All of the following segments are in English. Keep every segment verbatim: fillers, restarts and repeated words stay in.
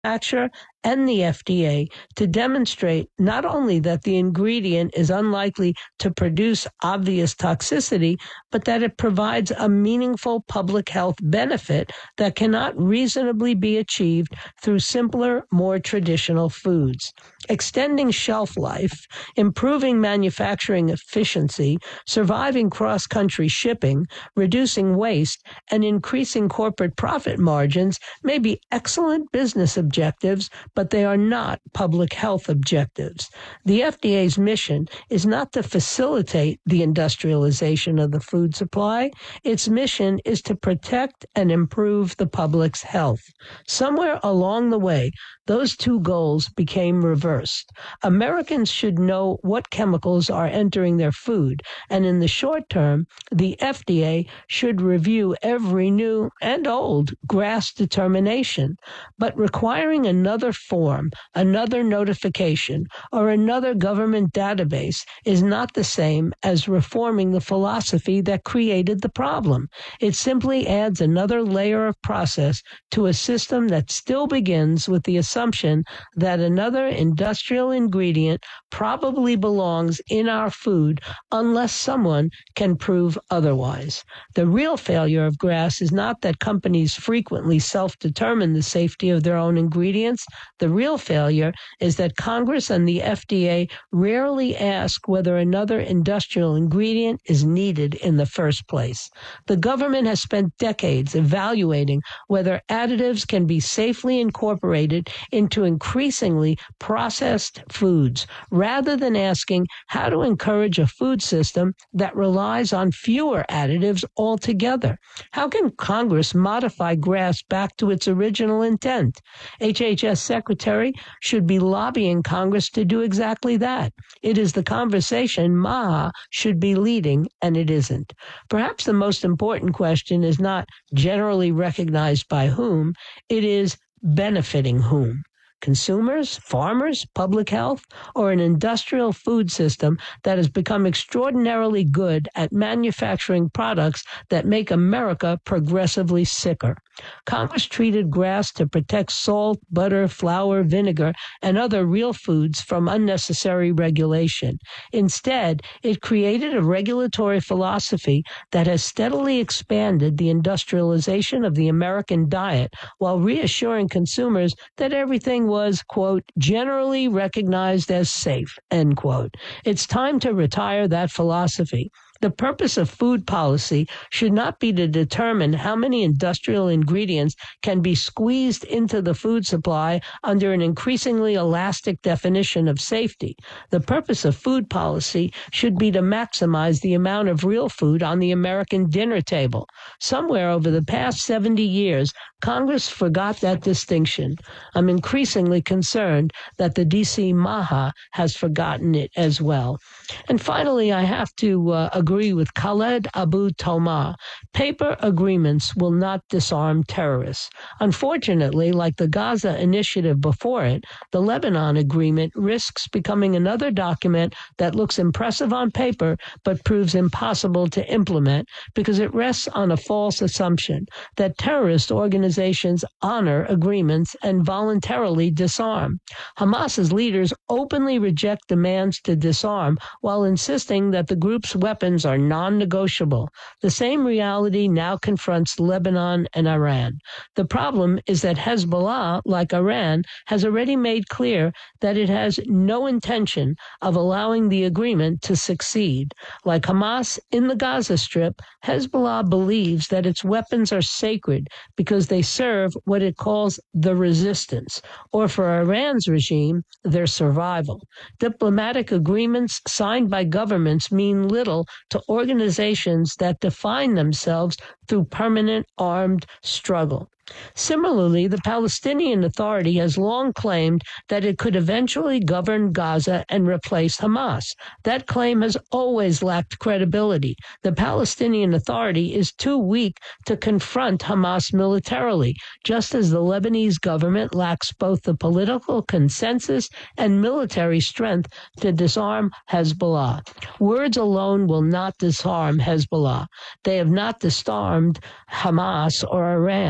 manufacturer and the F D A to demonstrate not only that the ingredient is unlikely to produce obvious toxicity, but that it provides a meaningful public health benefit that cannot reasonably be achieved through simpler, more traditional foods. Extending shelf life, improving manufacturing efficiency, surviving cross-country shipping, reducing waste, and increasing corporate profit margins may be excellent business objectives, but they are not public health objectives. The F D A's mission is not to facilitate the industrialization of the food supply. Its mission is to protect and improve the public's health. Somewhere along the way, those two goals became reversed. Americans should know what chemicals are entering their food, and in the short term, the F D A should review every new and old GRAS determination. But requiring another form, another notification, or another government database is not the same as reforming the philosophy that created the problem. It simply adds another layer of process to a system that still begins with the assumption that another industrial ingredient probably belongs in our food unless someone can prove otherwise. The real failure of GRAS is not that companies frequently self-determine the safety of their own ingredients. The real failure is that Congress and the F D A rarely ask whether another industrial ingredient is needed in the first place. The government has spent decades evaluating whether additives can be safely incorporated into increasingly processed foods, rather than asking how to encourage a food system that relies on fewer additives altogether. How can Congress modify GRAS back to its original intent? H H S Secretary should be lobbying Congress to do exactly that. It is the conversation MAHA should be leading, and it isn't. Perhaps the most important question is not generally recognized by whom, it is benefiting whom. Consumers, farmers, public health, or an industrial food system that has become extraordinarily good at manufacturing products that make America progressively sicker. Congress treated GRAS to protect salt, butter, flour, vinegar, and other real foods from unnecessary regulation. Instead, it created a regulatory philosophy that has steadily expanded the industrialization of the American diet while reassuring consumers that everything was, quote, generally recognized as safe, end quote. It's time to retire that philosophy. The purpose of food policy should not be to determine how many industrial ingredients can be squeezed into the food supply under an increasingly elastic definition of safety. The purpose of food policy should be to maximize the amount of real food on the American dinner table. Somewhere over the past seventy years, Congress forgot that distinction. I'm increasingly concerned that the D C MAHA has forgotten it as well. And finally, I have to uh, agree with Khaled Abu Toma. Paper agreements will not disarm terrorists. Unfortunately, like the Gaza initiative before it, the Lebanon agreement risks becoming another document that looks impressive on paper but proves impossible to implement because it rests on a false assumption that terrorist organizations honor agreements and voluntarily disarm. Hamas's leaders openly reject demands to disarm while insisting that the group's weapons are non-negotiable. The same reality now confronts Lebanon and Iran. The problem is that Hezbollah, like Iran, has already made clear that it has no intention of allowing the agreement to succeed. Like Hamas in the Gaza Strip, Hezbollah believes that its weapons are sacred because they serve what it calls the resistance, or for Iran's regime, their survival. Diplomatic agreements signed by governments mean little to organizations that define themselves through permanent armed struggle. Similarly, the Palestinian Authority has long claimed that it could eventually govern Gaza and replace Hamas. That claim has always lacked credibility. The Palestinian Authority is too weak to confront Hamas militarily, just as the Lebanese government lacks both the political consensus and military strength to disarm Hezbollah. Words alone will not disarm Hezbollah. They have not disarmed Hamas or Iran.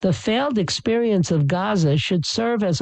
The failed experience of Gaza should serve as